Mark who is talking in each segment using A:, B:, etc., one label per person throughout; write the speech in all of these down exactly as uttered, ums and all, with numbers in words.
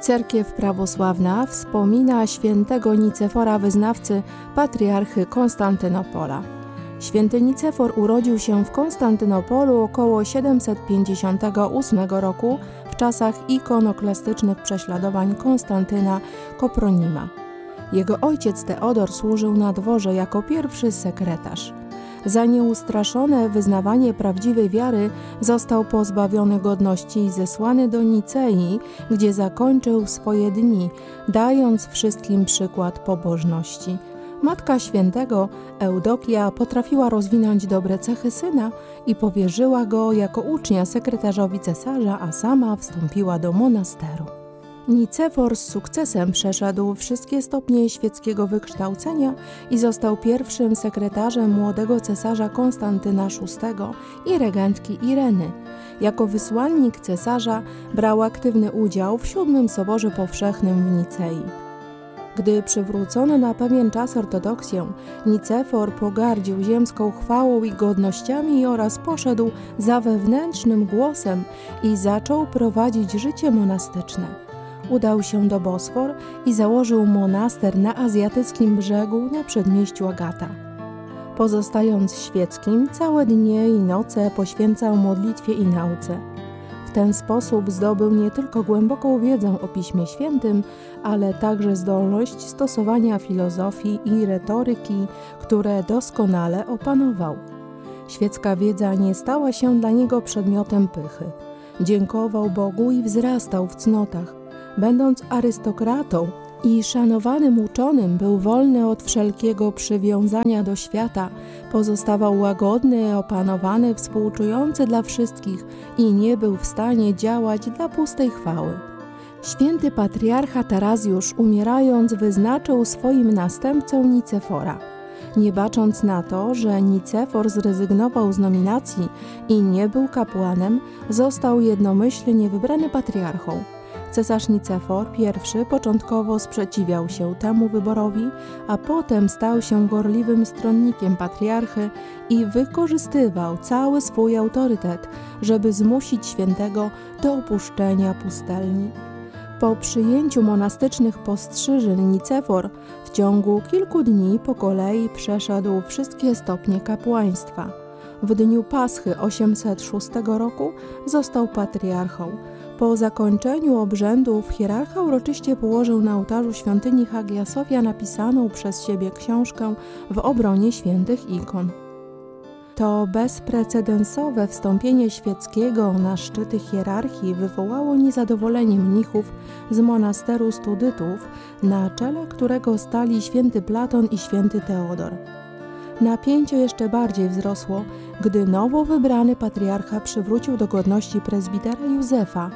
A: Cerkiew prawosławna wspomina świętego Nicefora, wyznawcy patriarchy Konstantynopola. Święty Nicefor urodził się w Konstantynopolu około siedemset pięćdziesiątego ósmego roku w czasach ikonoklastycznych prześladowań Konstantyna Kopronima. Jego ojciec Teodor służył na dworze jako pierwszy sekretarz. Za nieustraszone wyznawanie prawdziwej wiary został pozbawiony godności i zesłany do Nicei, gdzie zakończył swoje dni, dając wszystkim przykład pobożności. Matka świętego, Eudokia, potrafiła rozwinąć dobre cechy syna i powierzyła go jako ucznia sekretarzowi cesarza, a sama wstąpiła do monasteru. Nicefor z sukcesem przeszedł wszystkie stopnie świeckiego wykształcenia i został pierwszym sekretarzem młodego cesarza Konstantyna szóstego i regentki Ireny. Jako wysłannik cesarza brał aktywny udział w siódmym Soborze Powszechnym w Nicei. Gdy przywrócono na pewien czas ortodoksję, Nicefor pogardził ziemską chwałą i godnościami oraz poszedł za wewnętrznym głosem i zaczął prowadzić życie monastyczne. Udał się do Bosfor i założył monaster na azjatyckim brzegu na przedmieściu Agata. Pozostając świeckim, całe dnie i noce poświęcał modlitwie i nauce. W ten sposób zdobył nie tylko głęboką wiedzę o Piśmie Świętym, ale także zdolność stosowania filozofii i retoryki, które doskonale opanował. Świecka wiedza nie stała się dla niego przedmiotem pychy. Dziękował Bogu i wzrastał w cnotach. Będąc arystokratą i szanowanym uczonym, był wolny od wszelkiego przywiązania do świata, pozostawał łagodny, opanowany, współczujący dla wszystkich i nie był w stanie działać dla pustej chwały. Święty patriarcha Tarazjusz, umierając, wyznaczył swoim następcą Nicefora. Nie bacząc na to, że Nicefor zrezygnował z nominacji i nie był kapłanem, został jednomyślnie wybrany patriarchą. Cesarz Nicefor I początkowo sprzeciwiał się temu wyborowi, a potem stał się gorliwym stronnikiem patriarchy i wykorzystywał cały swój autorytet, żeby zmusić świętego do opuszczenia pustelni. Po przyjęciu monastycznych postrzyżyn Nicefor w ciągu kilku dni po kolei przeszedł wszystkie stopnie kapłaństwa. W dniu Paschy osiemset szóstego roku został patriarchą. Po zakończeniu obrzędów hierarcha uroczyście położył na ołtarzu świątyni Hagia Sofia napisaną przez siebie książkę w obronie świętych ikon. To bezprecedensowe wstąpienie świeckiego na szczyty hierarchii wywołało niezadowolenie mnichów z monasteru Studytów, na czele którego stali święty Platon i święty Teodor. Napięcie jeszcze bardziej wzrosło, gdy nowo wybrany patriarcha przywrócił do godności prezbitera Józefa,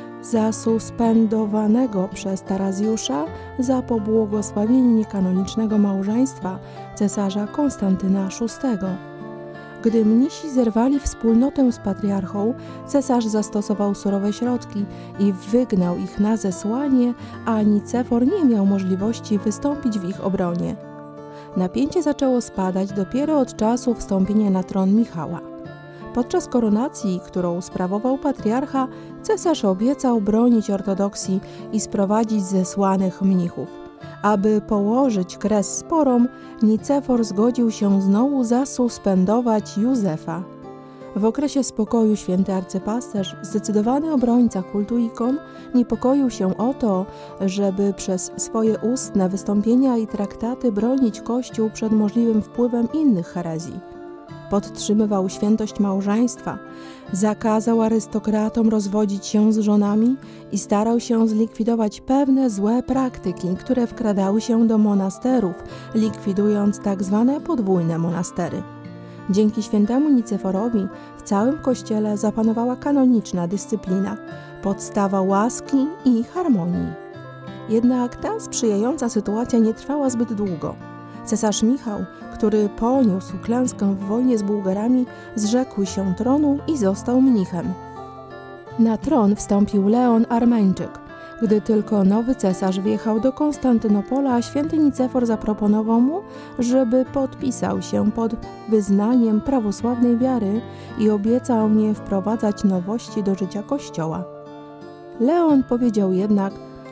A: zasuspendowanego przez Tarazjusza za pobłogosławienie niekanonicznego małżeństwa cesarza Konstantyna szóstego. Gdy mnisi zerwali wspólnotę z patriarchą, cesarz zastosował surowe środki i wygnał ich na zesłanie, a Nicefor nie miał możliwości wystąpić w ich obronie. Napięcie zaczęło spadać dopiero od czasu wstąpienia na tron Michała. Podczas koronacji, którą sprawował patriarcha, cesarz obiecał bronić ortodoksji i sprowadzić zesłanych mnichów. Aby położyć kres sporom, Nicefor zgodził się znowu zasuspendować Józefa. W okresie spokoju święty arcypasterz, zdecydowany obrońca kultu ikon, niepokoił się o to, żeby przez swoje ustne wystąpienia i traktaty bronić Kościół przed możliwym wpływem innych herezji. Podtrzymywał świętość małżeństwa, zakazał arystokratom rozwodzić się z żonami i starał się zlikwidować pewne złe praktyki, które wkradały się do monasterów, likwidując tak zwane podwójne monastery. Dzięki świętemu Niceforowi w całym Kościele zapanowała kanoniczna dyscyplina, podstawa łaski i harmonii. Jednak ta sprzyjająca sytuacja nie trwała zbyt długo. Cesarz Michał, który poniósł klęskę w wojnie z Bułgarami, zrzekł się tronu i został mnichem. Na tron wstąpił Leon Armeńczyk. Gdy tylko nowy cesarz wjechał do Konstantynopola, święty Nicefor zaproponował mu, żeby podpisał się pod wyznaniem prawosławnej wiary i obiecał nie wprowadzać nowości do życia Kościoła. Leon powiedział jednak,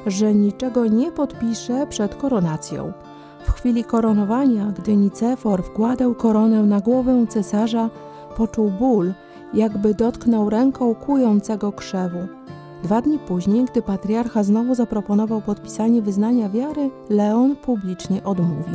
A: że niczego nie podpisze przed koronacją. W chwili koronowania, gdy Nicefor wkładał koronę na głowę cesarza, poczuł ból, jakby dotknął ręką kłującego krzewu. Dwa dni później, gdy patriarcha znowu zaproponował podpisanie wyznania wiary, Leon publicznie odmówił.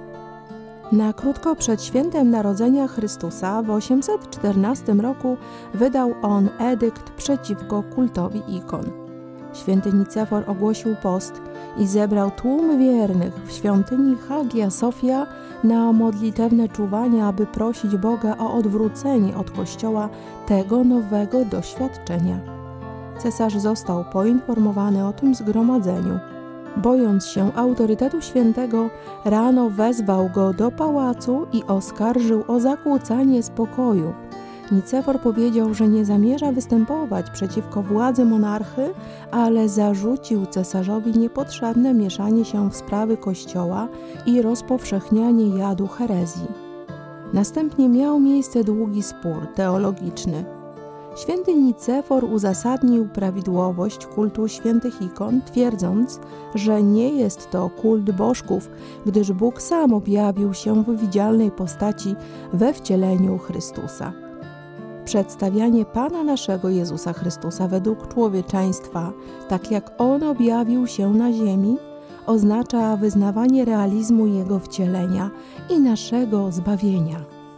A: Na krótko przed świętem Narodzenia Chrystusa w osiemset czternastym roku wydał on edykt przeciwko kultowi ikon. Święty Nicefor ogłosił post i zebrał tłum wiernych w świątyni Hagia Sofia na modlitewne czuwanie, aby prosić Boga o odwrócenie od Kościoła tego nowego doświadczenia. Cesarz został poinformowany o tym zgromadzeniu. Bojąc się autorytetu świętego, rano wezwał go do pałacu i oskarżył o zakłócanie spokoju. Nicefor powiedział, że nie zamierza występować przeciwko władzy monarchy, ale zarzucił cesarzowi niepotrzebne mieszanie się w sprawy Kościoła i rozpowszechnianie jadu herezji. Następnie miał miejsce długi spór teologiczny. Święty Nicefor uzasadnił prawidłowość kultu świętych ikon, twierdząc, że nie jest to kult bożków, gdyż Bóg sam objawił się w widzialnej postaci we wcieleniu Chrystusa. Przedstawianie Pana naszego Jezusa Chrystusa według człowieczeństwa, tak jak On objawił się na ziemi, oznacza wyznawanie realizmu Jego wcielenia i naszego zbawienia.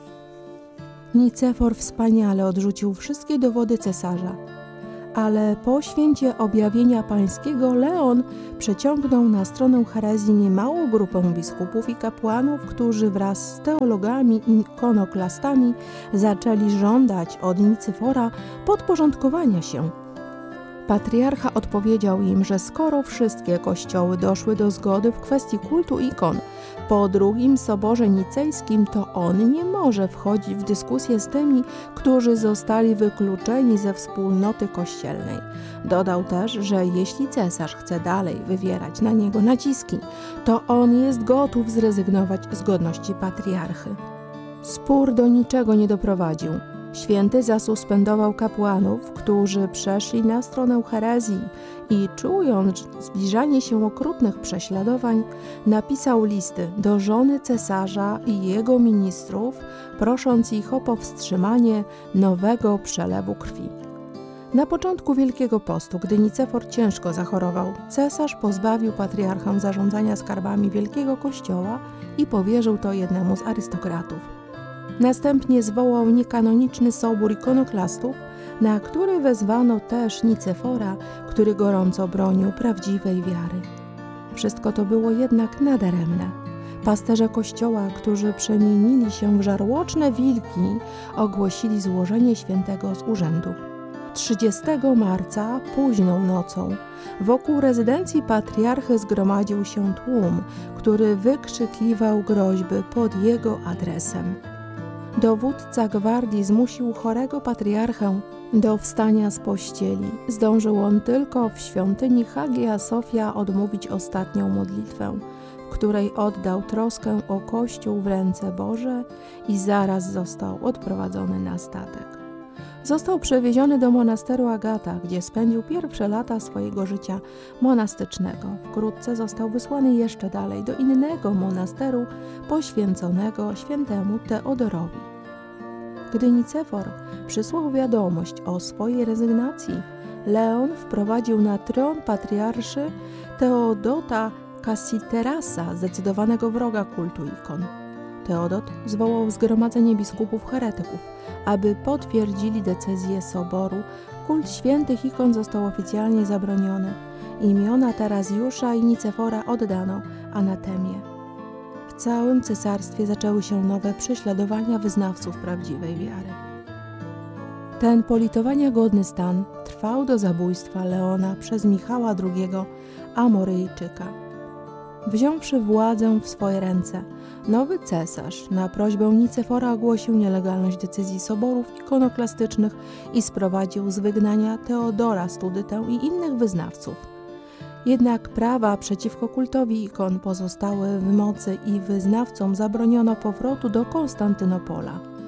A: Nicefor wspaniale odrzucił wszystkie dowody cesarza, ale po święcie objawienia pańskiego Leon przeciągnął na stronę herezji niemałą grupę biskupów i kapłanów, którzy wraz z teologami i ikonoklastami zaczęli żądać od Nicefora podporządkowania się. Patriarcha odpowiedział im, że skoro wszystkie kościoły doszły do zgody w kwestii kultu ikon po drugim soborze nicejskim, to on nie może wchodzić w dyskusję z tymi, którzy zostali wykluczeni ze wspólnoty kościelnej. Dodał też, że jeśli cesarz chce dalej wywierać na niego naciski, to on jest gotów zrezygnować z godności patriarchy. Spór do niczego nie doprowadził. Święty zasuspendował kapłanów, którzy przeszli na stronę herezji i czując zbliżanie się okrutnych prześladowań, napisał listy do żony cesarza i jego ministrów, prosząc ich o powstrzymanie nowego przelewu krwi. Na początku Wielkiego Postu, gdy Nicefor ciężko zachorował, cesarz pozbawił patriarchę zarządzania skarbami Wielkiego Kościoła i powierzył to jednemu z arystokratów. Następnie zwołał niekanoniczny sobór ikonoklastów, na który wezwano też Nicefora, który gorąco bronił prawdziwej wiary. Wszystko to było jednak nadaremne. Pasterze Kościoła, którzy przemienili się w żarłoczne wilki, ogłosili złożenie świętego z urzędu. trzydziestego marca, późną nocą, wokół rezydencji patriarchy zgromadził się tłum, który wykrzykiwał groźby pod jego adresem. Dowódca gwardii zmusił chorego patriarchę do wstania z pościeli. Zdążył on tylko w świątyni Hagia Sofia odmówić ostatnią modlitwę, w której oddał troskę o Kościół w ręce Boże i zaraz został odprowadzony na statek. Został przewieziony do monasteru Agata, gdzie spędził pierwsze lata swojego życia monastycznego. Wkrótce został wysłany jeszcze dalej do innego monasteru poświęconego świętemu Teodorowi. Gdy Nicefor przysłał wiadomość o swojej rezygnacji, Leon wprowadził na tron patriarszy Teodota Cassiterasa, zdecydowanego wroga kultu ikon. Teodot zwołał zgromadzenie biskupów heretyków, aby potwierdzili decyzję soboru. Kult świętych ikon został oficjalnie zabroniony. Imiona Terazjusza i Nicefora oddano anatemie. W całym cesarstwie zaczęły się nowe prześladowania wyznawców prawdziwej wiary. Ten politowania godny stan trwał do zabójstwa Leona przez Michała drugiego Amoryjczyka. Wziąwszy władzę w swoje ręce, nowy cesarz na prośbę Nicefora ogłosił nielegalność decyzji soborów ikonoklastycznych i sprowadził z wygnania Teodora Studytę i innych wyznawców. Jednak prawa przeciwko kultowi ikon pozostały w mocy i wyznawcom zabroniono powrotu do Konstantynopola.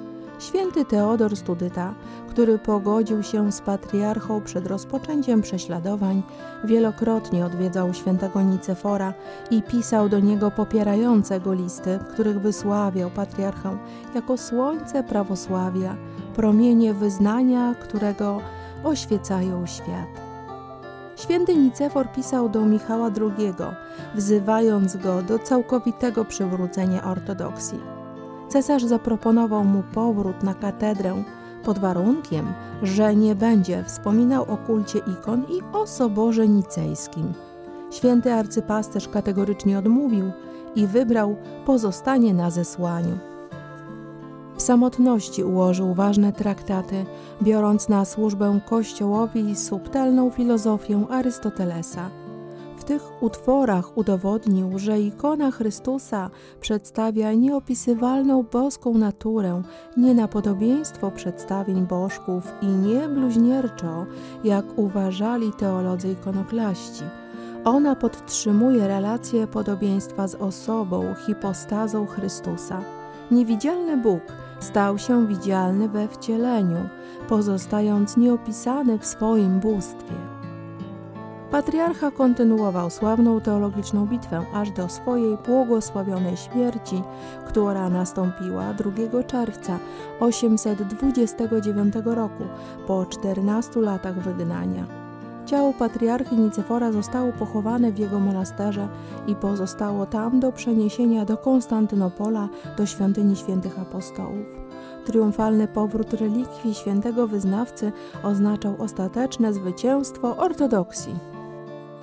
A: Święty Teodor Studyta, który pogodził się z patriarchą przed rozpoczęciem prześladowań, wielokrotnie odwiedzał świętego Nicefora i pisał do niego popierające go listy, w których wysławiał patriarchę jako słońce prawosławia, promienie wyznania, którego oświecają świat. Święty Nicefor pisał do Michała drugiego, wzywając go do całkowitego przywrócenia ortodoksji. Cesarz zaproponował mu powrót na katedrę pod warunkiem, że nie będzie wspominał o kulcie ikon i o soborze nicejskim. Święty arcypasterz kategorycznie odmówił i wybrał pozostanie na zesłaniu. W samotności ułożył ważne traktaty, biorąc na służbę Kościołowi subtelną filozofię Arystotelesa. W tych utworach udowodnił, że ikona Chrystusa przedstawia nieopisywalną boską naturę, nie na podobieństwo przedstawień bożków i nie bluźnierczo, jak uważali teolodzy ikonoklaści. Ona podtrzymuje relację podobieństwa z osobą, hipostazą Chrystusa. Niewidzialny Bóg stał się widzialny we wcieleniu, pozostając nieopisany w swoim bóstwie. Patriarcha kontynuował sławną teologiczną bitwę aż do swojej błogosławionej śmierci, która nastąpiła drugiego czerwca osiemset dwudziestego dziewiątego roku po czternastu latach wygnania. Ciało patriarchy Nicefora zostało pochowane w jego monasterze i pozostało tam do przeniesienia do Konstantynopola, do świątyni świętych apostołów. Triumfalny powrót relikwii świętego wyznawcy oznaczał ostateczne zwycięstwo ortodoksji.